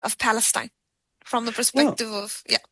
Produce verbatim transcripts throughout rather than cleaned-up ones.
of Palestine from the perspective well, of, yeah.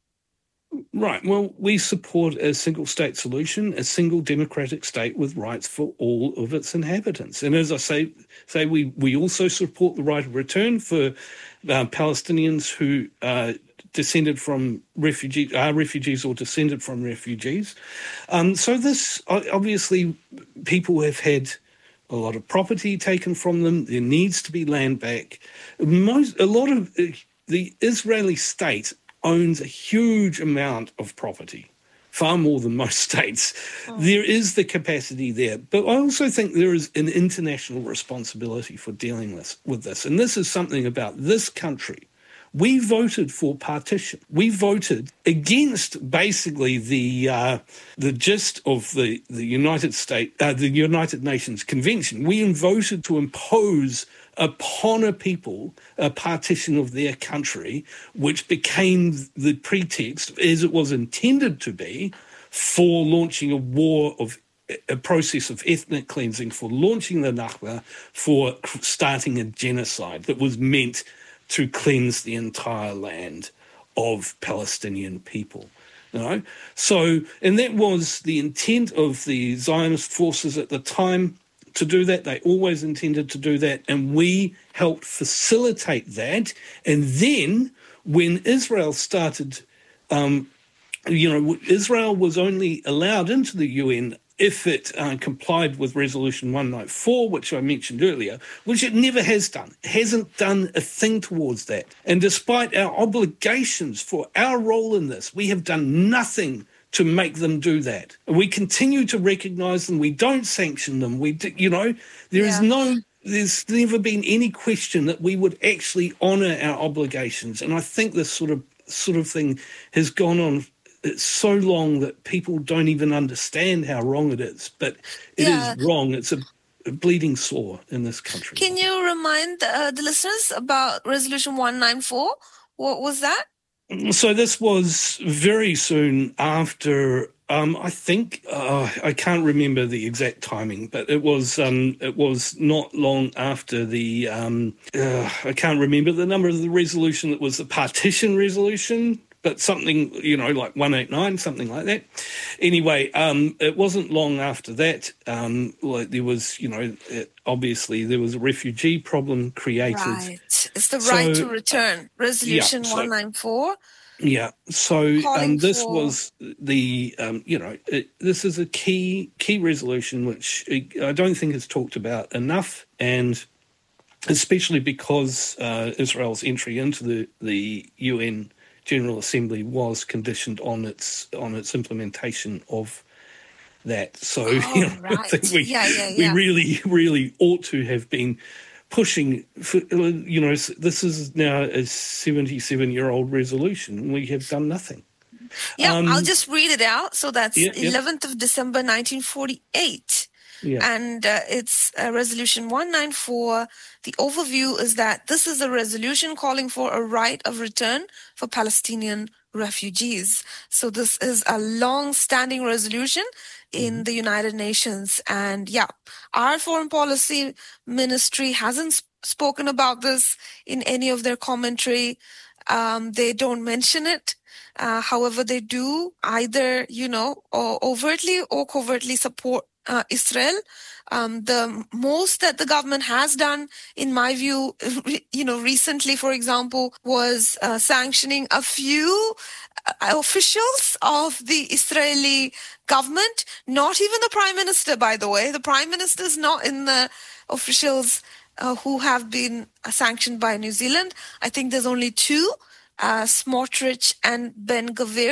Right. Well, we support a single state solution, a single democratic state with rights for all of its inhabitants. And as I say, say we, we also support the right of return for uh, Palestinians who uh, descended from refugees, are refugees or descended from refugees. Um, so this, obviously, people have had a lot of property taken from them. There needs to be land back. Most, a lot of uh, the Israeli state owns a huge amount of property, far more than most states. Oh. There is the capacity there. But I also think there is an international responsibility for dealing with, with this. And this is something about this country. We voted for partition. We voted against basically the uh, the gist of the, the United States, uh, the United Nations Convention. We voted to impose upon a people a partition of their country, which became the pretext, as it was intended to be, for launching a war of a process of ethnic cleansing, for launching the Nakba, for starting a genocide that was meant to cleanse the entire land of Palestinian people. You know? So, and that was the intent of the Zionist forces at the time to do that. They always intended to do that, and we helped facilitate that. And then when Israel started, um, you know, Israel was only allowed into the U N if it uh, complied with Resolution one ninety-four, which I mentioned earlier, which it never has done. It hasn't done a thing towards that. And despite our obligations for our role in this, we have done nothing to make them do that. And we continue to recognise them. We don't sanction them. We, you know, there yeah. is no, there's never been any question that we would actually honour our obligations. And I think this sort of sort of thing has gone on it's so long that people don't even understand how wrong it is. But it yeah. is wrong. It's a, a bleeding sore in this country. Can you remind uh, the listeners about Resolution one ninety-four? What was that? So this was very soon after, um, I think, uh, I can't remember the exact timing, but it was um, it was not long after the, um, uh, I can't remember the number of the resolution. It was the partition resolution, but something, you know, like one eighty-nine, something like that. Anyway, um, it wasn't long after that. Um, like there was, you know, it, obviously there was a refugee problem created. Right. It's the right so, to return. Resolution yeah, so, one ninety-four. Yeah. So um, this for... was the, um, you know, it, this is a key key resolution which I don't think is talked about enough, and especially because uh, Israel's entry into the, the U N General Assembly was conditioned on its on its implementation of that. So oh, you know, right. I think we yeah, yeah, yeah. we really really ought to have been pushing for, you know, this is now a seventy-seven year old resolution and we have done nothing. Yeah, um, I'll just read it out. So that's yeah, eleventh yeah. of December nineteen forty-eight. Yeah. And uh, it's uh, Resolution one ninety-four. The overview is that this is a resolution calling for a right of return for Palestinian refugees. So this is a long-standing resolution in mm-hmm. the United Nations. And yeah, our foreign policy ministry hasn't sp- spoken about this in any of their commentary. Um, they don't mention it. Uh, however, they do either, you know, or overtly or covertly support Uh, Israel. Um, the most that the government has done, in my view, re- you know, recently, for example, was uh, sanctioning a few uh, officials of the Israeli government, not even the prime minister, by the way. The prime minister is not in the officials uh, who have been uh, sanctioned by New Zealand. I think there's only two, uh, Smotrich and Ben-Gvir.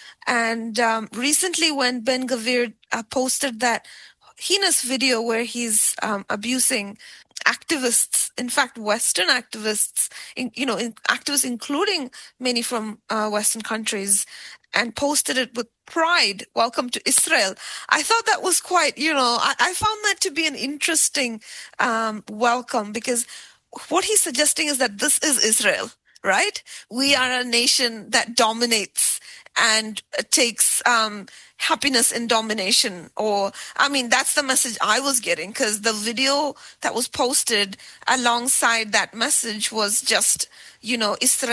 And um, recently when Ben-Gvir uh, posted that heinous video where he's um, abusing activists, in fact, Western activists, in, you know, in, activists including many from uh, Western countries, and posted it with pride, welcome to Israel. I thought that was quite, you know, I, I found that to be an interesting um, welcome, because what he's suggesting is that this is Israel, right? We are a nation that dominates and takes um, happiness in domination. Or, I mean, that's the message I was getting, because the video that was posted alongside that message was just, you know, Israel